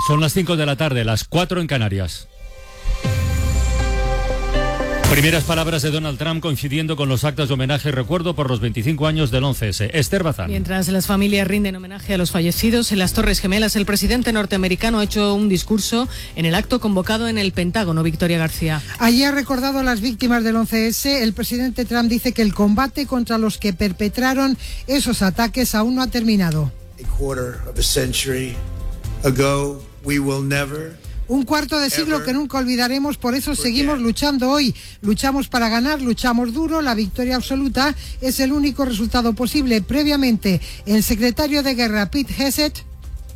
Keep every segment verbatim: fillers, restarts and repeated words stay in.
Son las cinco de la tarde, las cuatro en Canarias. Primeras palabras de Donald Trump coincidiendo con los actos de homenaje y recuerdo por los veinticinco años del once ese. Esther Bazán. Mientras las familias rinden homenaje a los fallecidos en las Torres Gemelas, el presidente norteamericano ha hecho un discurso en el acto convocado en el Pentágono. Victoria García. Allí ha recordado a las víctimas del once ese. El presidente Trump dice que el combate contra los que perpetraron esos ataques aún no ha terminado. A quarter of a century ago, we will never Un cuarto de siglo que nunca olvidaremos, por eso seguimos luchando hoy. Luchamos para ganar, luchamos duro, la victoria absoluta es el único resultado posible. Previamente, el secretario de Guerra, Pete Hegseth,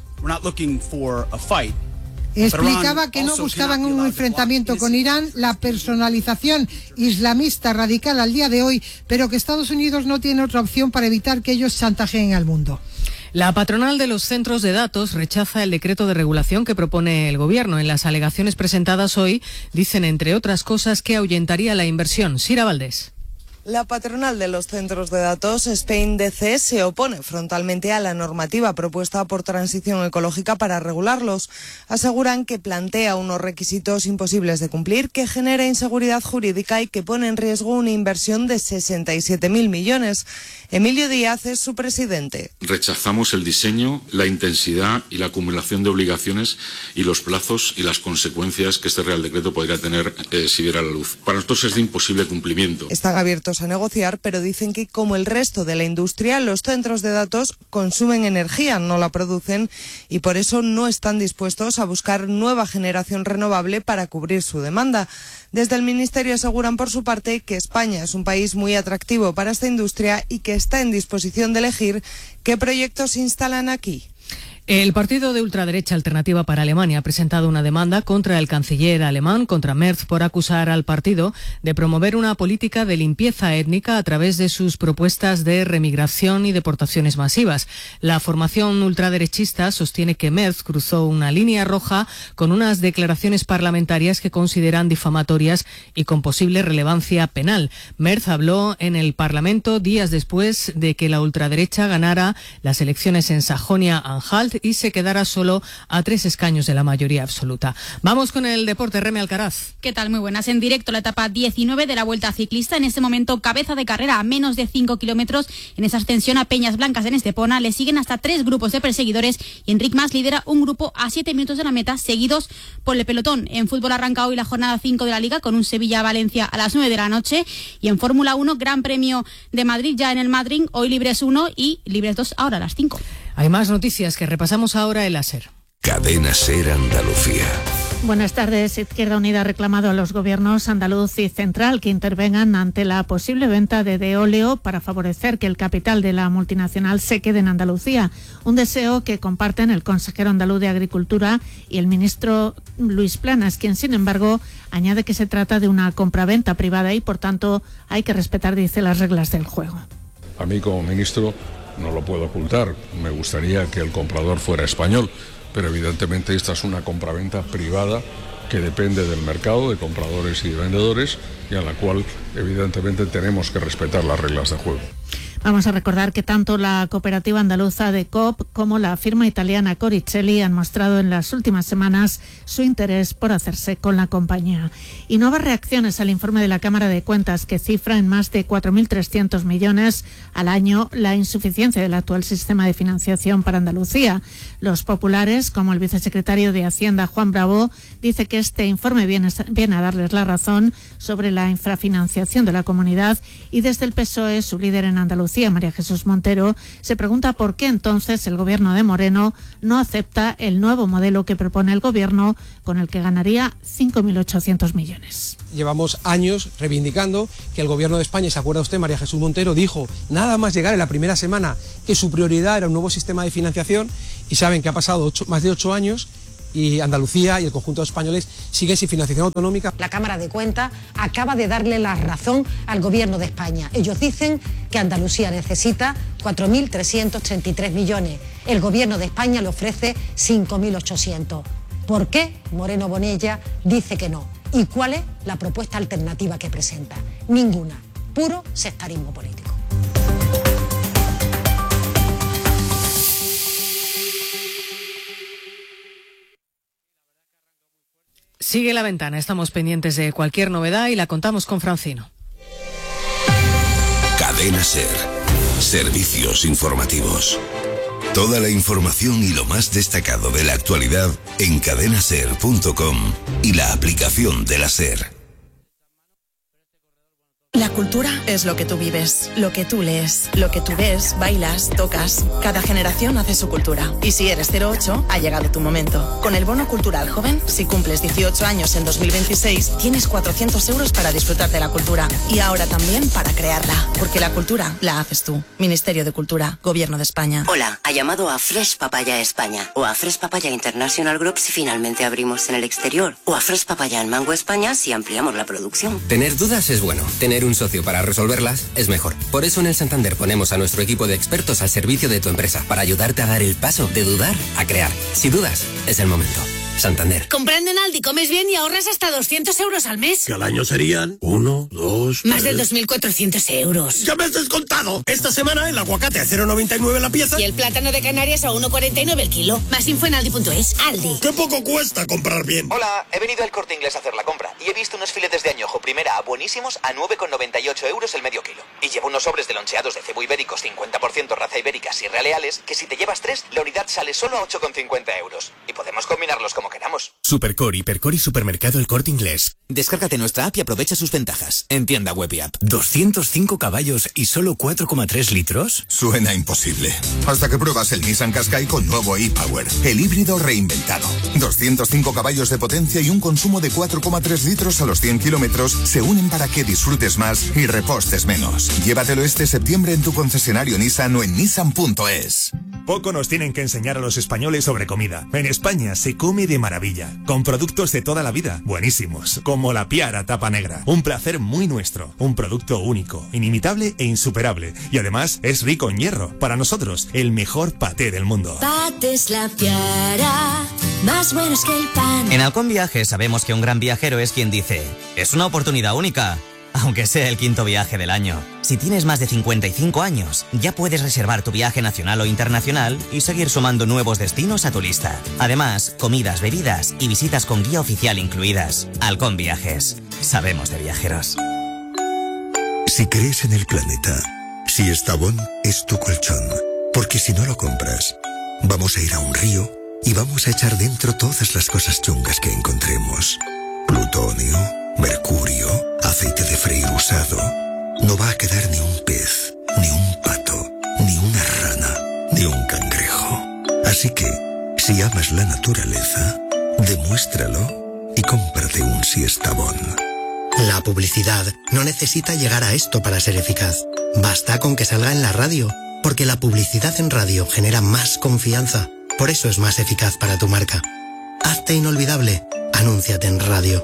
explicaba que no buscaban un enfrentamiento con Irán, la personalización islamista radical al día de hoy, pero que Estados Unidos no tiene otra opción para evitar que ellos chantajeen al mundo. La patronal de los centros de datos rechaza el decreto de regulación que propone el Gobierno. En las alegaciones presentadas hoy dicen, entre otras cosas, que ahuyentaría la inversión. Sira Valdés. La patronal de los centros de datos, Spain D C, se opone frontalmente a la normativa propuesta por Transición Ecológica para regularlos. Aseguran que plantea unos requisitos imposibles de cumplir, que genera inseguridad jurídica y que pone en riesgo una inversión de sesenta y siete mil millones. Emilio Díaz es su presidente. Rechazamos el diseño, la intensidad y la acumulación de obligaciones y los plazos y las consecuencias que este Real Decreto podría tener eh, si viera la luz. Para nosotros es de imposible cumplimiento. Están abiertos a negociar, pero dicen que, como el resto de la industria, los centros de datos consumen energía, no la producen, y por eso no están dispuestos a buscar nueva generación renovable para cubrir su demanda. Desde el Ministerio aseguran, por su parte, que España es un país muy atractivo para esta industria y que está en disposición de elegir qué proyectos se instalan aquí. El partido de ultraderecha Alternativa para Alemania ha presentado una demanda contra el canciller alemán, contra Merz, por acusar al partido de promover una política de limpieza étnica a través de sus propuestas de remigración y deportaciones masivas. La formación ultraderechista sostiene que Merz cruzó una línea roja con unas declaraciones parlamentarias que consideran difamatorias y con posible relevancia penal. Merz habló en el Parlamento días después de que la ultraderecha ganara las elecciones en Sajonia-Anhalt y se quedará solo a tres escaños de la mayoría absoluta. Vamos con el deporte. Reme Alcaraz. ¿Qué tal? Muy buenas. En directo la etapa diecinueve de la Vuelta Ciclista. En este momento cabeza de carrera a menos de cinco kilómetros. En esa ascensión a Peñas Blancas en Estepona le siguen hasta tres grupos de perseguidores y Enric Mas lidera un grupo a siete minutos de la meta, seguidos por el pelotón. En fútbol arranca hoy la jornada cinco de la Liga con un Sevilla-Valencia a las nueve de la noche, y en Fórmula uno Gran Premio de Madrid ya en el Madrid, hoy Libres uno y Libres dos ahora a las cinco. Hay más noticias que repasamos ahora en la SER. Cadena SER Andalucía. Buenas tardes. Izquierda Unida ha reclamado a los gobiernos andaluz y central que intervengan ante la posible venta de Deoleo para favorecer que el capital de la multinacional se quede en Andalucía. Un deseo que comparten el consejero andaluz de Agricultura y el ministro Luis Planas, quien, sin embargo, añade que se trata de una compraventa privada y, por tanto, hay que respetar, dice, las reglas del juego. A mí, como ministro, no lo puedo ocultar. Me gustaría que el comprador fuera español, pero evidentemente esta es una compraventa privada que depende del mercado de compradores y de vendedores y a la cual evidentemente tenemos que respetar las reglas de juego. Vamos a recordar que tanto la cooperativa andaluza de Coop como la firma italiana Coricelli han mostrado en las últimas semanas su interés por hacerse con la compañía. Y nuevas reacciones al informe de la Cámara de Cuentas, que cifra en más de cuatro mil trescientos millones al año la insuficiencia del actual sistema de financiación para Andalucía. Los populares, como el vicesecretario de Hacienda, Juan Bravo, dice que este informe viene, viene a darles la razón sobre la infrafinanciación de la comunidad, y desde el P S O E, su líder en Andalucía, María Jesús Montero, se pregunta por qué entonces el gobierno de Moreno no acepta el nuevo modelo que propone el gobierno, con el que ganaría cinco mil ochocientos millones. Llevamos años reivindicando que el gobierno de España, ¿se acuerda usted? María Jesús Montero dijo, nada más llegar en la primera semana, que su prioridad era un nuevo sistema de financiación, y saben que ha pasado ocho, más de ocho años y Andalucía y el conjunto de españoles siguen sin financiación autonómica. La Cámara de Cuentas acaba de darle la razón al gobierno de España. Ellos dicen que Andalucía necesita cuatro mil trescientos treinta y tres millones. El gobierno de España le ofrece cinco mil ochocientos. ¿Por qué Moreno Bonella dice que no? ¿Y cuál es la propuesta alternativa que presenta? Ninguna. Puro sectarismo político. Sigue La Ventana, estamos pendientes de cualquier novedad y la contamos con Francino. Cadena SER. Servicios informativos. Toda la información y lo más destacado de la actualidad en cadena ser punto com y la aplicación de la SER. La cultura es lo que tú vives, lo que tú lees, lo que tú ves, bailas, tocas. Cada generación hace su cultura. Y si eres cero ocho, ha llegado tu momento. Con el Bono Cultural Joven, si cumples dieciocho años en dos mil veintiséis, tienes cuatrocientos euros para disfrutar de la cultura. Y ahora también para crearla. Porque la cultura la haces tú. Ministerio de Cultura, Gobierno de España. Hola, ha llamado a Fresh Papaya España. O a Fresh Papaya International Group si finalmente abrimos en el exterior. O a Fresh Papaya en Mango España si ampliamos la producción. Tener dudas es bueno. Tener un socio para resolverlas es mejor. Por eso en el Santander ponemos a nuestro equipo de expertos al servicio de tu empresa para ayudarte a dar el paso de dudar a crear. Si dudas, es el momento. Santander. Comprando en Aldi comes bien y ahorras hasta doscientos euros al mes. Que al año serían uno, dos... Más tres... de dos mil cuatrocientos euros. ¡Ya me has descontado! Esta semana el aguacate a cero coma noventa y nueve la pieza. Y el plátano de Canarias a uno coma cuarenta y nueve el kilo. Más info en aldi punto es. Aldi. ¡Qué poco cuesta comprar bien! Hola, he venido al Corte Inglés a hacer la compra y he visto unos filetes de añojo primera A buenísimos a nueve coma noventa y ocho euros el medio kilo. Y llevo unos sobres de loncheados de cebo ibéricos cincuenta por ciento raza ibéricas y realeales que si te llevas tres, la unidad sale solo a ocho coma cincuenta euros. Y podemos combinarlos como queramos. Supercore, Hipercore y Supermercado El Corte Inglés. Descárgate nuestra app y aprovecha sus ventajas. En tienda web y app. ¿doscientos cinco caballos y solo cuatro coma tres litros? Suena imposible. Hasta que pruebas el Nissan Qashqai con nuevo e-Power. El híbrido reinventado. doscientos cinco caballos de potencia y un consumo de cuatro coma tres litros a los cien kilómetros se unen para que disfrutes más y repostes menos. Llévatelo este septiembre en tu concesionario Nissan o en nissan punto es. Poco nos tienen que enseñar a los españoles sobre comida. En España se come de maravilla, con productos de toda la vida, buenísimos, como la Piara tapa negra. Un placer muy nuestro, un producto único, inimitable e insuperable. Y además es rico en hierro. Para nosotros, el mejor paté del mundo. Patés La Piara, más buenos que el pan. En Halcón Viajes sabemos que un gran viajero es quien dice, es una oportunidad única. Aunque sea el quinto viaje del año. Si tienes más de cincuenta y cinco años, ya puedes reservar tu viaje nacional o internacional y seguir sumando nuevos destinos a tu lista. Además, comidas, bebidas y visitas con guía oficial incluidas. Halcón Viajes. Sabemos de viajeros. Si crees en el planeta, Siestabón es tu colchón. Porque si no lo compras, vamos a ir a un río y vamos a echar dentro todas las cosas chungas que encontremos. Plutonio, mercurio, aceite de freír usado. No va a quedar ni un pez, ni un pato, ni una rana, ni un cangrejo. Así que, si amas la naturaleza, demuéstralo y cómprate un Siestabón. La publicidad no necesita llegar a esto para ser eficaz. Basta con que salga en la radio, porque la publicidad en radio genera más confianza. Por eso es más eficaz para tu marca. Hazte inolvidable. Anúnciate en radio.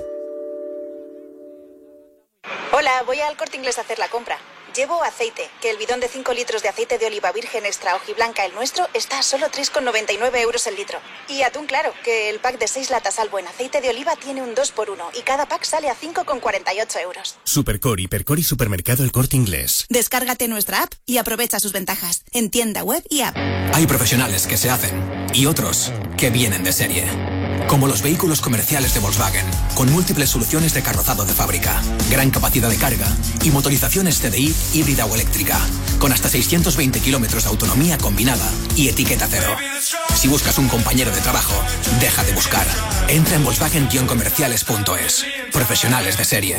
Hola, voy al Corte Inglés a hacer la compra. Llevo aceite, que el bidón de cinco litros de aceite de oliva virgen extra hojiblanca, el nuestro, está a solo tres coma noventa y nueve euros el litro. Y atún claro, que el pack de seis latas Albo en aceite de oliva tiene un dos por uno y cada pack sale a cinco coma cuarenta y ocho euros. Supercore, Hipercore y Supermercado El Corte Inglés. Descárgate nuestra app y aprovecha sus ventajas en tienda web y app. Hay profesionales que se hacen y otros que vienen de serie. Como los vehículos comerciales de Volkswagen, con múltiples soluciones de carrozado de fábrica, gran capacidad de carga y motorizaciones C D I híbrida o eléctrica, con hasta seiscientos veinte kilómetros de autonomía combinada y etiqueta cero. Si buscas un compañero de trabajo, deja de buscar. Entra en volkswagen guion comerciales punto es. Profesionales de serie.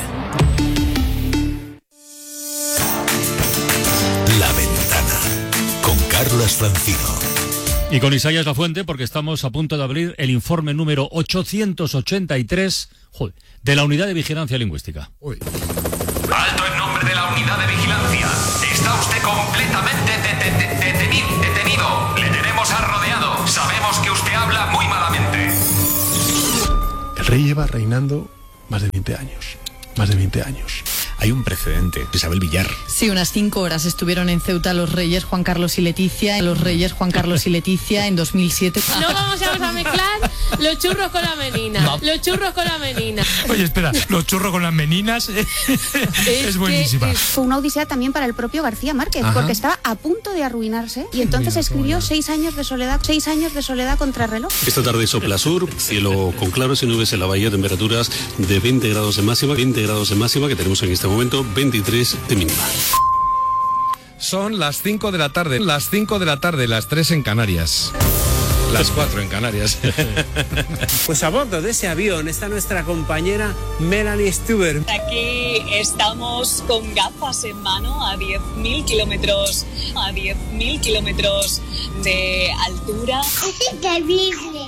La Ventana, con Carlos Francino. Y con Isaías Lafuente, porque estamos a punto de abrir el informe número ochocientos ochenta y tres joder, de la Unidad de Vigilancia Lingüística. Uy. Alto en nombre de la Unidad de Vigilancia. Está usted completamente de- de- de- detenido, detenido. Le tenemos arrodeado. Sabemos que usted habla muy malamente. El rey lleva reinando más de veinte años. Más de veinte años. Hay un precedente, Isabel Villar. Sí, unas cinco horas estuvieron en Ceuta los reyes Juan Carlos y Leticia, los reyes Juan Carlos y Leticia en dos mil siete. No vamos a mezclar los churros con la menina. No. Los churros con la menina. Oye, espera, los churros con las meninas es, es buenísima. Es, fue una odisea también para el propio García Márquez, Ajá. porque estaba a punto de arruinarse y entonces Mira, escribió seis años de soledad, seis años de soledad contra reloj. Esta tarde sopla sur, cielo con claros y nubes en la bahía, temperaturas de veinte grados de máxima, veinte grados de máxima que tenemos en este momento, veintitrés de mínima. Son las cinco de la tarde, las cinco de la tarde, las tres en Canarias. Las cuatro en Canarias. Pues a bordo de ese avión está nuestra compañera Melanie Stuber. Aquí estamos con gafas en mano a diez mil kilómetros, a diez mil kilómetros de altura. Es increíble.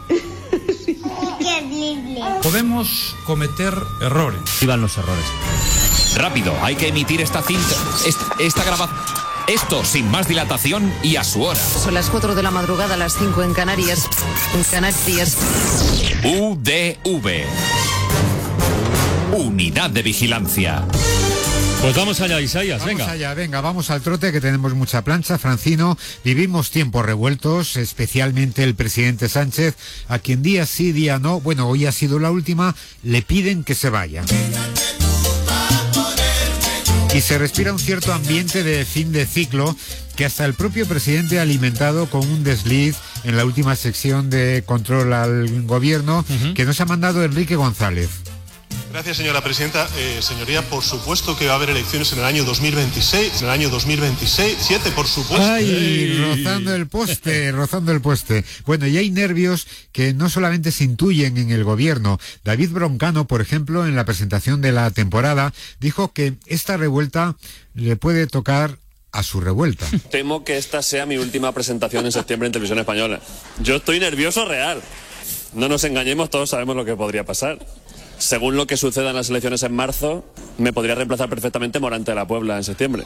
Increíble. Podemos cometer errores. Iban los errores. Rápido, hay que emitir esta cinta, esta, esta grabación. Esto sin más dilatación y a su hora. Son las cuatro de la madrugada, las cinco en Canarias. En Canarias. U D V. Unidad de Vigilancia. Pues vamos allá, Isaías, vamos venga. Vamos allá, venga, vamos al trote que tenemos mucha plancha, Francino. Vivimos tiempos revueltos, especialmente el presidente Sánchez, a quien día sí, día no, bueno, hoy ha sido la última, le piden que se vaya. Y se respira un cierto ambiente de fin de ciclo que hasta el propio presidente ha alimentado con un desliz en la última sección de control al gobierno uh-huh. que nos ha mandado Enrique González. Gracias, señora presidenta. Eh, señoría, por supuesto que va a haber elecciones en el año dos mil veintiséis. En el año dos mil veintiséis, siete, por supuesto. ¡Ay! Rozando el poste, rozando el poste. Bueno, y hay nervios que no solamente se intuyen en el gobierno. David Broncano, por ejemplo, en la presentación de la temporada, dijo que esta revuelta le puede tocar a su revuelta. Temo que esta sea mi última presentación en septiembre en Televisión Española. Yo estoy nervioso real. No nos engañemos, todos sabemos lo que podría pasar. Según lo que suceda en las elecciones en marzo, me podría reemplazar perfectamente Morante de la Puebla en septiembre.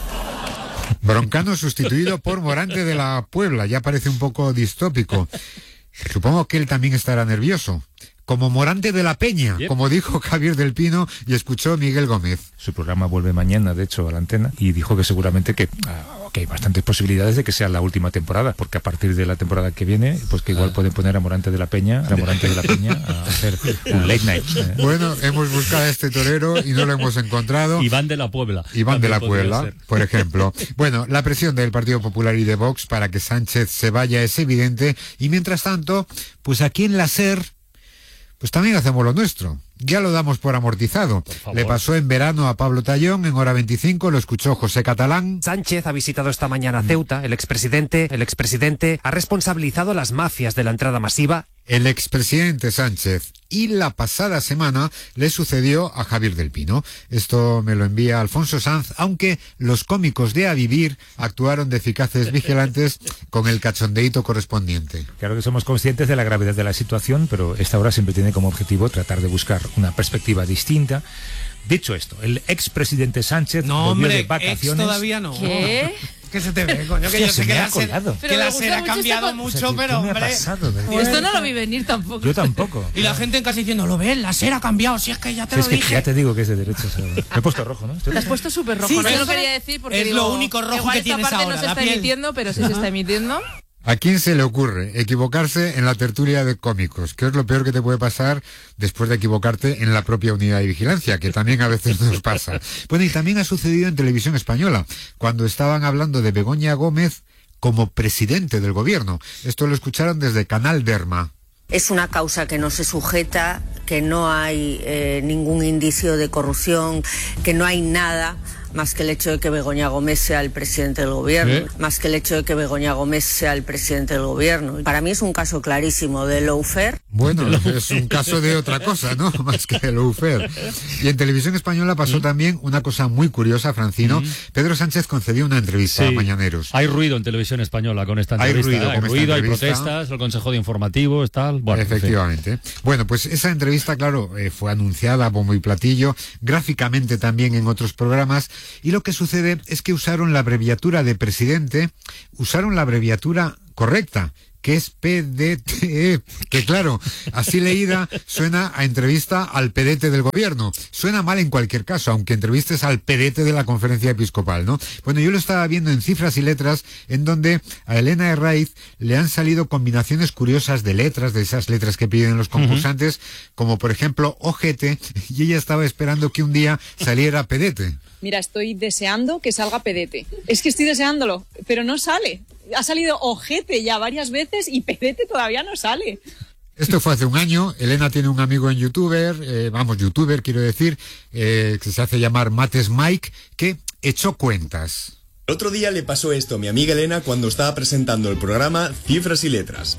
Broncano sustituido por Morante de la Puebla, ya parece un poco distópico. Supongo que él también estará nervioso. Como Morante de la Peña, yep. como dijo Javier del Pino y escuchó Miguel Gómez. Su programa vuelve mañana, de hecho, a la antena, y dijo que seguramente que, uh, que hay bastantes posibilidades de que sea la última temporada, porque a partir de la temporada que viene, pues que igual pueden poner a Morante de la Peña, a Morante de la Peña a hacer un late night. ¿eh? Bueno, hemos buscado a este torero y no lo hemos encontrado. Iván de la Puebla. Iván de la Puebla, por ejemplo. Bueno, la presión del Partido Popular y de Vox para que Sánchez se vaya es evidente, y mientras tanto, pues aquí en la SER, pues también hacemos lo nuestro. Ya lo damos por amortizado. Por Le pasó en verano a Pablo Tallón, en Hora veinticinco, lo escuchó José Catalán. Sánchez ha visitado esta mañana Ceuta. El expresidente, el expresidente ha responsabilizado a las mafias de la entrada masiva. El expresidente Sánchez. Y la pasada semana le sucedió a Javier del Pino. Esto me lo envía Alfonso Sanz, aunque los cómicos de A Vivir actuaron de eficaces vigilantes con el cachondeíto correspondiente. Claro que somos conscientes de la gravedad de la situación, pero esta hora siempre tiene como objetivo tratar de buscar una perspectiva distinta. Dicho esto, el expresidente Sánchez no, volvió hombre, de vacaciones. Ex todavía no. ¿Qué? ¿Qué se te ve, coño? Que yo sé que la SER, que la SER ha cambiado mucho, o sea, pero hombre. Pasado, esto no lo vi venir tampoco. Yo tampoco. Y la gente en casa diciendo, lo ves, la SER ha cambiado, si es que ya te sí, lo es que dije. Ya te digo que es de derechos. Me he puesto rojo, ¿no? Estoy... Te has puesto súper rojo. Sí, no sí, lo quería decir porque es digo, lo único rojo que tienes esta parte ahora, no se la está piel. emitiendo, pero sí se está emitiendo. ¿A quién se le ocurre equivocarse en la tertulia de cómicos? ¿Qué es lo peor que te puede pasar después de equivocarte en la propia unidad de vigilancia? Que también a veces nos pasa. Bueno, y también ha sucedido en Televisión Española, cuando estaban hablando de Begoña Gómez como presidente del gobierno. Esto lo escucharon desde Canal Derma. Es una causa que no se sujeta, que no hay eh, ningún indicio de corrupción, que no hay nada más que el hecho de que Begoña Gómez sea el presidente del gobierno, ¿Eh? más que el hecho de que Begoña Gómez sea el presidente del gobierno. Para mí es un caso clarísimo de lawfare. Bueno, es un caso de otra cosa, ¿no? Más que de lawfare. Y en Televisión Española pasó ¿Mm? también una cosa muy curiosa, Francino. ¿Mm? Pedro Sánchez concedió una entrevista sí. a Mañaneros. Hay ruido en Televisión Española con esta entrevista. Hay ruido, hay, con ruido, esta hay protestas, el Consejo de Informativos, tal. Bueno, efectivamente. En fin. Bueno, pues esa entrevista, claro, eh, fue anunciada a bombo y platillo, gráficamente también en otros programas, y lo que sucede es que usaron la abreviatura de presidente, usaron la abreviatura correcta, que es P D T, que claro, así leída suena a entrevista al pedete del gobierno. Suena mal en cualquier caso, aunque entrevistes al pedete de la conferencia episcopal, ¿no? Bueno, yo lo estaba viendo en Cifras y Letras, en donde a Elena Herraiz le han salido combinaciones curiosas de letras, de esas letras que piden los concursantes, uh-huh. como por ejemplo ojete, y ella estaba esperando que un día saliera pedete. Mira, estoy deseando que salga pedete. Es que estoy deseándolo, pero no sale. Ha salido ojete ya varias veces y pedete todavía no sale. Esto fue hace un año. Elena tiene un amigo en youtuber, eh, vamos, youtuber quiero decir, eh, que se hace llamar Mates Mike, que echó cuentas. El otro día le pasó esto a mi amiga Elena cuando estaba presentando el programa Cifras y Letras.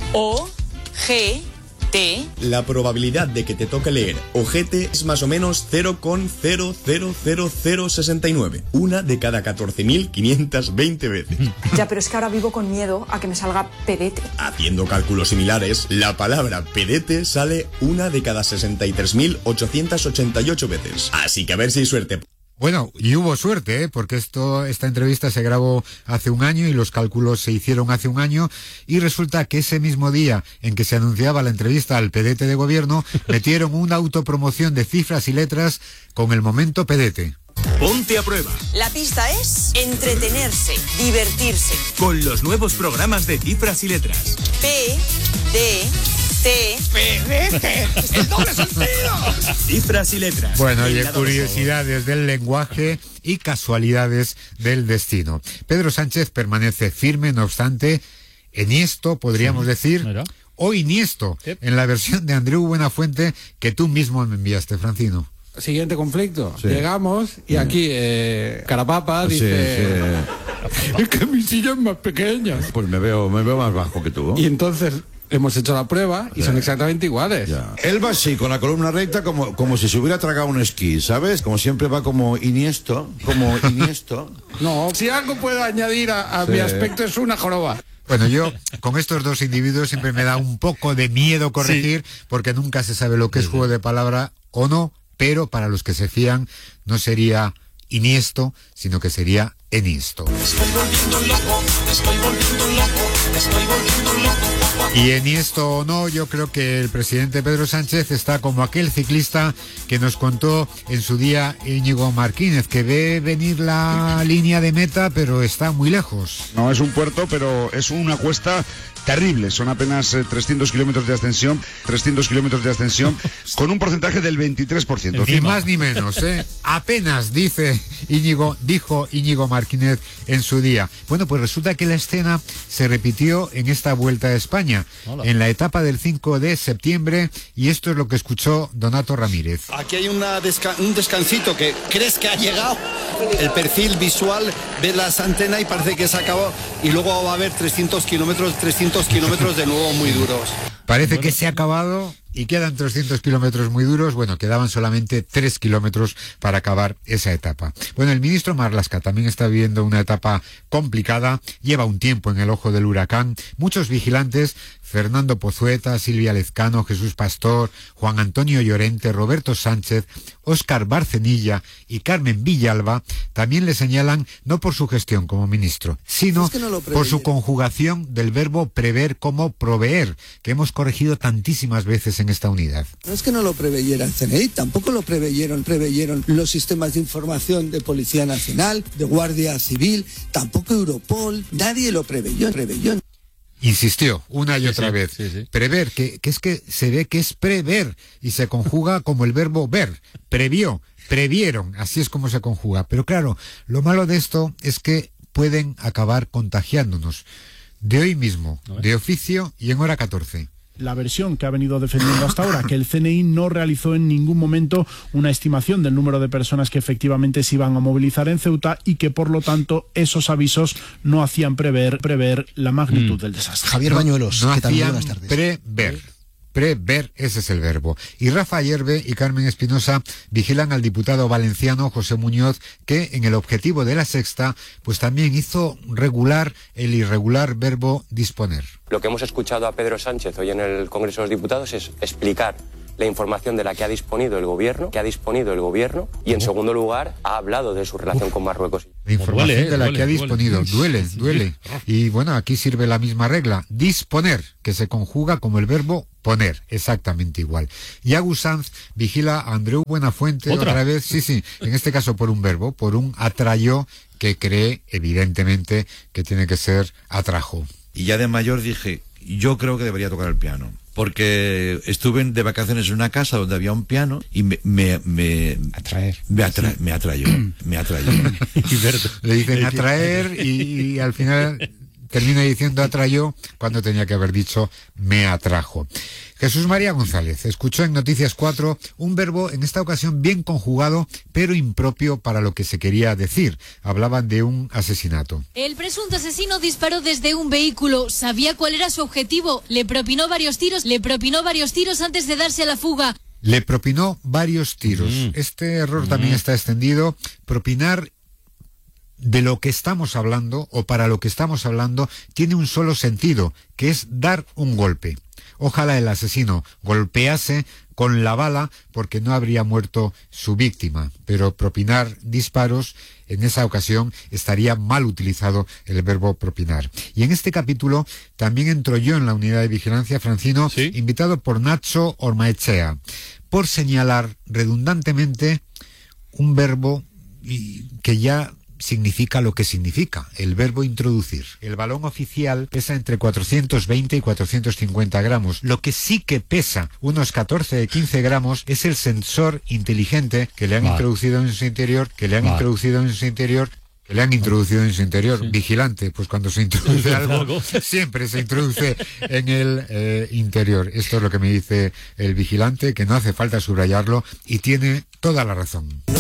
O, G, T. La probabilidad de que te toque leer ojete es más o menos cero coma cero cero cero cero sesenta y nueve. Una de cada catorce mil quinientas veinte veces. Ya, pero es que ahora vivo con miedo a que me salga pedete. Haciendo cálculos similares, la palabra pedete sale una de cada sesenta y tres mil ochocientas ochenta y ocho veces. Así que a ver si hay suerte. Bueno, y hubo suerte, ¿eh? Porque esto, esta entrevista se grabó hace un año y los cálculos se hicieron hace un año, y resulta que ese mismo día en que se anunciaba la entrevista al pedete de gobierno, metieron una autopromoción de Cifras y Letras con el momento pedete. Ponte a prueba. La pista es entretenerse, divertirse. Con los nuevos programas de Cifras y Letras. P, D, T. ¡Pedete! ¡El doble sentido! Cifras y Letras. Bueno, oye, curiosidades del lenguaje y casualidades del destino. Pedro Sánchez permanece firme, no obstante, enhiesto, podríamos sí, decir, ¿era? O iniesto, ¿sí? En la versión de Andreu Buenafuente que tú mismo me enviaste, Francino. Siguiente conflicto. Sí. Llegamos y aquí eh, Carapapa dice sí, sí. Es que mi silla es más pequeña. Pues me veo, me veo más bajo que tú. Y entonces hemos hecho la prueba y sí. son exactamente iguales. Ya. Él va así, con la columna recta, como, como si se hubiera tragado un esquí, ¿sabes? Como siempre va como iniesto, como iniesto. No, si algo puedo añadir a, a sí. mi aspecto es una joroba. Bueno, yo con estos dos individuos siempre me da un poco de miedo corregir, sí. porque nunca se sabe lo que es sí. juego de palabra o no, pero para los que se fían no sería iniesto, sino que sería enhiesto. Estoy volviendo loco, estoy volviendo loco, estoy volviendo loco. Y enhiesto o no, yo creo que el presidente Pedro Sánchez está como aquel ciclista que nos contó en su día Íñigo Martínez, que ve venir la línea de meta, pero está muy lejos. No es un puerto, pero es una cuesta terrible. Son apenas eh, trescientos kilómetros de ascensión, trescientos kilómetros de ascensión, con un porcentaje del veintitrés por ciento. Ni más ni menos, ¿eh? Apenas, dice Íñigo, dijo Íñigo Martínez en su día. Bueno, pues resulta que la escena se repitió en esta Vuelta a España, Hola. en la etapa del cinco de septiembre, y esto es lo que escuchó Donato Ramírez. Aquí hay una desca un descansito que crees que ha llegado, el perfil visual, ves las antenas y parece que se acabó, y luego va a haber trescientos kilómetros, trescientos kilómetros de nuevo muy duros. Parece bueno. que se ha acabado y quedan trescientos kilómetros muy duros. Bueno, quedaban solamente tres kilómetros para acabar esa etapa. Bueno, el ministro Marlaska también está viviendo una etapa complicada, lleva un tiempo en el ojo del huracán. Muchos vigilantes, Fernando Pozueta, Silvia Lezcano, Jesús Pastor, Juan Antonio Llorente, Roberto Sánchez, Óscar Barcenilla y Carmen Villalba, también le señalan no por su gestión como ministro, sino es que no por su conjugación del verbo prever como proveer, que hemos corregido tantísimas veces en esta unidad. No es que no lo preveyera el C N I, tampoco lo preveyeron, preveyeron los sistemas de información de Policía Nacional, de Guardia Civil, tampoco Europol, nadie lo preveyó, preveyó. Insistió una y sí, otra sí, vez. Sí, sí. Prever, que, que es que se ve que es prever y se conjuga como el verbo ver. Previó, previeron, así es como se conjuga. Pero claro, lo malo de esto es que pueden acabar contagiándonos. De hoy mismo, de oficio y en hora catorce. La versión que ha venido defendiendo hasta ahora, que el C N I no realizó en ningún momento una estimación del número de personas que efectivamente se iban a movilizar en Ceuta y que por lo tanto esos avisos no hacían prever prever la magnitud mm. del desastre. Javier Bañuelos, no, no ¿qué tal? hacían Buenas tardes. prever. Prever, ese es el verbo. Y Rafa Yerbe y Carmen Espinosa vigilan al diputado valenciano José Muñoz, que en el objetivo de la Sexta, pues también hizo regular el irregular verbo disponer. Lo que hemos escuchado a Pedro Sánchez hoy en el Congreso de los Diputados es explicar la información de la que ha disponido el gobierno, que ha disponido el gobierno, y en segundo lugar ha hablado de su relación con Marruecos. La información duele, de la duele, que ha duele. disponido, duele, duele. Y bueno, aquí sirve la misma regla, disponer, que se conjuga como el verbo poner, exactamente igual. Y Agus Sanz vigila a Andreu Buenafuente ¿Otra? otra vez, sí, sí, en este caso por un verbo, por un atrayó, que cree evidentemente que tiene que ser atrajo. Y ya de mayor dije, yo creo que debería tocar el piano. Porque estuve de vacaciones en una casa donde había un piano y me... me, me Atraer. Me, atra, me atrayó, me atrayó. Le dicen atraer y, y al final termina diciendo atrayó cuando tenía que haber dicho me atrajo. Jesús María González escuchó en Noticias cuatro un verbo en esta ocasión bien conjugado, pero impropio para lo que se quería decir. Hablaban de un asesinato. El presunto asesino disparó desde un vehículo. Sabía cuál era su objetivo. Le propinó varios tiros, le propinó varios tiros antes de darse a la fuga. Le propinó varios tiros. Mm. Este error mm. también está extendido. Propinar de lo que estamos hablando o para lo que estamos hablando tiene un solo sentido, que es dar un golpe. Ojalá el asesino golpease con la bala porque no habría muerto su víctima, pero propinar disparos, en esa ocasión estaría mal utilizado el verbo propinar. Y en este capítulo también entro yo en la unidad de vigilancia, Francino, ¿sí?, invitado por Nacho Ormaechea, por señalar redundantemente un verbo que ya significa lo que significa, el verbo introducir. El balón oficial pesa entre cuatrocientos veinte y cuatrocientos cincuenta gramos. Lo que sí que pesa unos catorce o quince gramos es el sensor inteligente que le han vale. introducido en su interior, que le han vale. introducido en su interior, que le han introducido en su interior. Sí. Vigilante, pues cuando se introduce algo, siempre se introduce en el eh, interior. Esto es lo que me dice el vigilante, que no hace falta subrayarlo y tiene toda la razón.